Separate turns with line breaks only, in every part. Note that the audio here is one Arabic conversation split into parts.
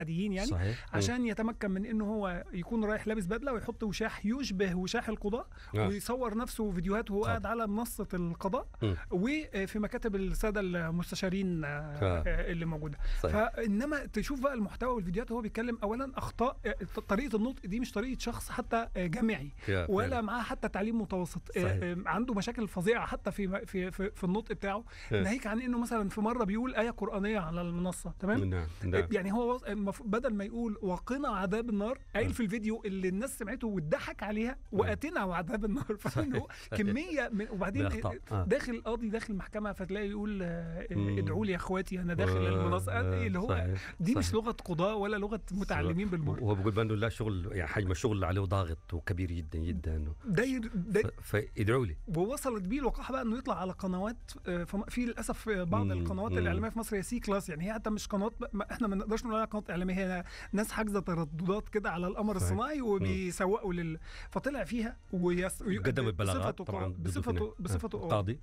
عاديين يعني،
صحيح.
عشان يتمكن من انه هو يكون رايح لابس بدله ويحط وشاح يشبه وشاح القضاء، ويصور نفسه فيديوهات وهو قاعد على منصه القضاء وفي مكاتب الساده المستشارين اللي موجوده. فانما تشوف بقى المحتوى والفيديوهات، هو بيتكلم اولا اخطاء طريقه النطق دي مش طريقه شخص حتى جامعي ولا معاه حتى تعليم متوسط. عنده مشاكل فظيعه حتى في النطق بتاعه، ناهيك عن انه مثلا في مره بيقول ايه قرانيه على المنصه. تمام. يعني هو بدل ما يقول وقنا عذاب النار، قايل في الفيديو اللي الناس سمعته واتضحك عليها واتنا وعذاب النار. فانه كميه من، وبعدين داخل قاضي داخل محكمه فتلاقي يقول ادعوا لي يا اخواتي انا داخل المنصه، اللي هو دي مش لغه قضاء ولا لغه متعلمين بالمره.
وهو بيقول بانه لا شغل، يعني حجم الشغل عليه ضاغط وكبير جدا جدا، فادعوا لي.
ووصلت بيه الوقاحه بقى انه يطلع على قنوات، في للاسف بعض القنوات الاعلاميه في مصر هي سي كلاس، يعني هي حتى مش قنوات، احنا ما نقدرش نقول عليها قناه اعلاميه، هي ناس حاجزه ترددات كده على القمر الصناعي وبيسوقوا فطلع فيها
وقدم البلاغات طبعا
بصفته
قاضي.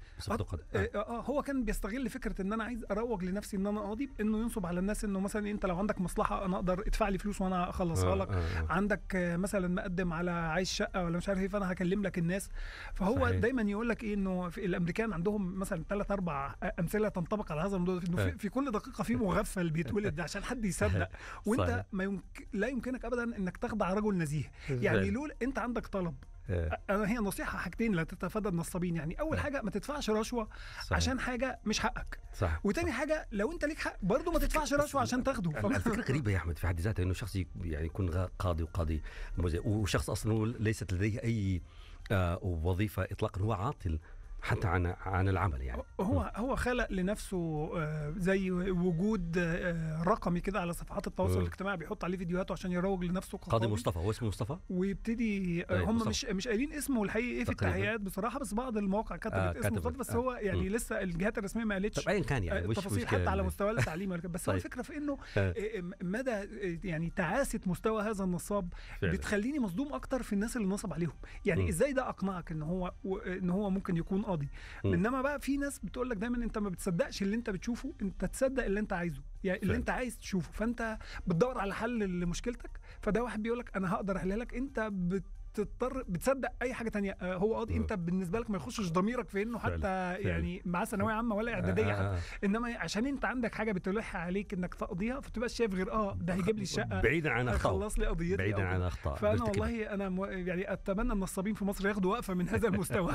هو كان بيستغل فكره ان انا عايز اروج لنفسي ان انا قاضي، انه ينصب على الناس انه مثلا انت لو عندك مصلحه انا اقدر ادفع لي فلوس وانا اخلصها لك. عندك مثلا مقدم على عايز شقه ولا مش عارف ايه، فانا هكلم لك الناس. فهو صحيح. دايما يقول لك ايه، انه في الامريكان عندهم مثلا 3-4 امثله تنطبق على هذا الموضوع، انه في كل دقيقه في مغفل بيتولد عشان حد يصدق، وانت لا يمكنك ابدا انك تخدع رجل نزيه. يعني لول انت عندك طلب، هي نصيحه حاجتين لا تتفادى النصابين. يعني اول حاجه ما تدفعش رشوه عشان حاجه مش حقك،
صح.
وتاني حاجه لو انت ليك حق برضه ما تدفعش رشوه عشان تاخده.
الفكره غريبه يا احمد في حد ذاتها، انه شخص يعني يكون قاضي وشخص اصلا ليست لديه اي وظيفه اطلاقا، هو عاطل حتى عن العمل. يعني
هو خلق لنفسه زي وجود رقمي كده على صفحات التواصل الاجتماعي، بيحط عليه فيديوهات عشان يروج لنفسه
قاضي مصطفى. هو اسمه مصطفى،
ويبتدي هم مش قايلين اسمه الحقيقي ايه في التحقيقات بصراحه، بس بعض المواقع كتبت اسمه مصطفى، بس هو يعني لسه الجهات الرسميه ما قالتش.
طب ايا كان يعني
التفاصيل حتى على مستوى التعليم. بس هو الفكره في انه مدى يعني تعاسه مستوى هذا النصاب بتخليني مصدوم اكتر في الناس اللي نصب عليهم. يعني ازاي ده اقنعك ان هو ممكن يكون قاضي؟ انما بقى في ناس بتقول لك دايما انت ما بتصدقش اللي انت بتشوفه، انت تصدق اللي انت عايزه، يعني اللي انت عايز تشوفه، فانت بتدور على حل لمشكلتك. فده واحد بيقول لك انا هقدر احلها لك، انت بتصدق اي حاجه تانية. هو قاضي، انت بالنسبه لك ما يخشش ضميرك في انه حتى يعني معاه ثانويه عامه ولا اعداديه انما عشان انت عندك حاجه بتلح عليك انك تقضيها، فتبقى شايف غير ده هيجيب لي الشقه
بعيدا عن اخطاء،
خلص لي قضيتي
بعيدا عن اخطاء.
فانا والله انا يعني اتمنى النصابين في مصر ياخدوا وقفه من هذا المستوى.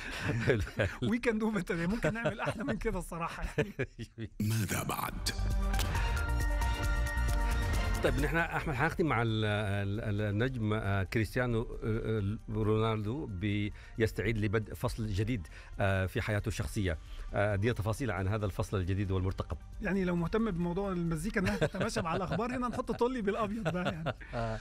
وي كان دو بيتر، ممكن نعمل احلى من كده الصراحه يعني.
ماذا بعد؟
طيب نحن احمد حنختم مع النجم كريستيانو رونالدو بيستعد لبدء فصل جديد في حياته الشخصيه. دي تفاصيل عن هذا الفصل الجديد والمرتقب.
يعني لو مهتم بموضوع المزيكا انها تتماشى مع الاخبار، هنا نحط طلي بالابيض بقى يعني.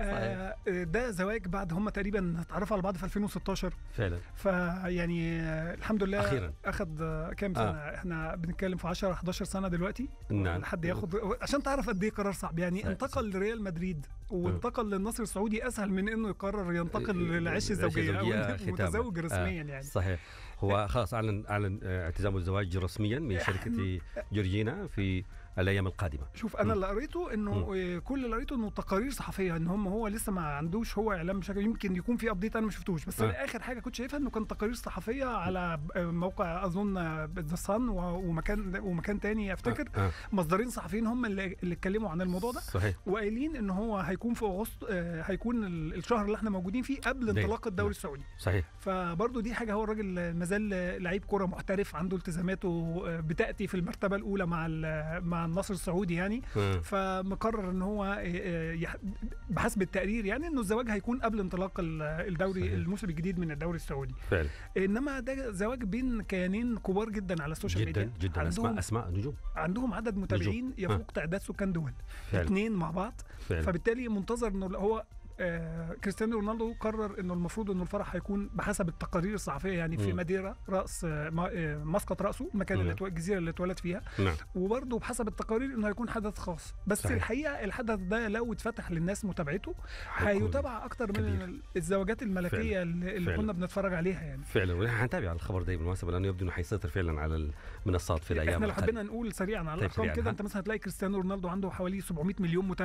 ده زواج بعد هم تقريبا اتعرفوا على بعض في 2016
فعلا.
فيعني الحمد لله
أخيراً.
اخذ كام سنه؟ احنا بنتكلم في 10-11 سنه دلوقتي.
نعم.
لحد ياخد، عشان تعرف قد ايه قرار صعب يعني. انتقل لريال مدريد وانتقل للنصر السعودي اسهل من انه يقرر ينتقل للعيش الزوجيه او متزوج رسميا يعني.
صحيح. هو خلاص اعلن اعتزامه الزواج رسميا من شركه جورجينا في الايام القادمه.
شوف انا اللي قريته انه كل اللي قريته انه تقارير صحفيه ان هو لسه ما عندوش هو اعلام بشكل، يمكن يكون في ابديت انا ما شفتوش، بس اخر حاجه كنت شايفها انه كان تقارير صحفيه على موقع اظن ذا صن ومكان تاني افتكر. مصدرين صحفيين هم اللي اتكلموا عن الموضوع ده.
صحيح.
وقايلين ان هو هيكون في اغسطس، هيكون الشهر اللي احنا موجودين فيه قبل انطلاق الدوري السعودي.
صحيح.
فبرضه دي حاجه، هو الراجل مازال لعيب كره محترف، عنده التزاماته بتاتي في المرتبه الاولى مع النصر السعودي يعني. فمقرر ان هو بحسب التقرير يعني انه الزواج هيكون قبل انطلاق الدوري. صحيح. الموسم الجديد من الدوري السعودي فعلا. انما ده زواج بين كيانين كبار جدا على السوشيال ميديا
جدا. اسماء نجوم،
عندهم عدد متابعين يفوق تعداد سكان دول. 2 مع بعض فعلا. فبالتالي منتظر انه هو كريستيانو رونالدو قرر انه المفروض انه الفرح هيكون بحسب التقارير الصحفيه يعني في ماديرا، راس مسقط راسه، المكان الجزيره اللي اتولد فيها. وبرضه بحسب التقارير انه هيكون حدث خاص، بس صحيح. الحقيقه الحدث ده لو اتفتح للناس متابعته هيتابع اكتر من الزواجات الملكيه اللي كنا بنتفرج عليها يعني.
فعلا. ونحن هنتابع الخبر ده بالمناسبه لانه يبدو انه حيسيطر فعلا على المنصات في الايام.
احنا لو حبينا نقول سريعا على الارقام كده، انت مثلا هتلاقي كريستيانو رونالدو عنده حوالي 700 مليون متابع